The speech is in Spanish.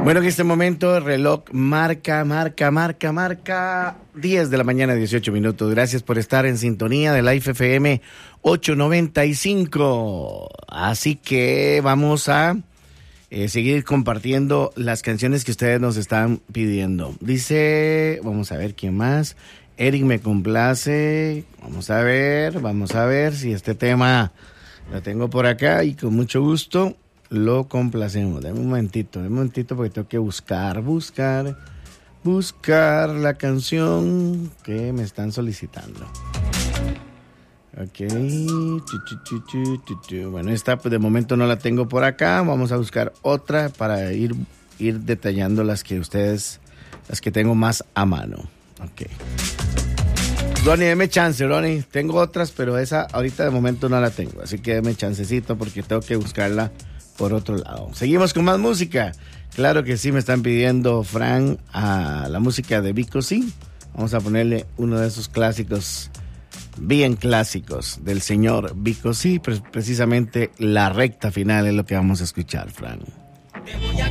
Bueno, en este momento el reloj marca 10 de la mañana, 18 minutos. Gracias por estar en sintonía de Life FM 895. Así que vamos a seguir compartiendo las canciones que ustedes nos están pidiendo. Dice, vamos a ver quién más. Eric me complace. Vamos a ver si este tema lo tengo por acá y con mucho gusto lo complacemos. Dame un momentito porque tengo que buscar la canción que me están solicitando. Ok. Bueno, esta pues, de momento no la tengo por acá. Vamos a buscar otra para ir detallando las que tengo más a mano. Ok. Ronnie, deme chance, Ronnie. Tengo otras, pero esa ahorita de momento no la tengo. Así que deme chancecito porque tengo que buscarla por otro lado. Seguimos con más música. Claro que sí, me están pidiendo, Fran, a la música de Vico Sí. Vamos a ponerle uno de esos clásicos, bien clásicos, del señor Vico Sí. Precisamente la recta final es lo que vamos a escuchar, Fran.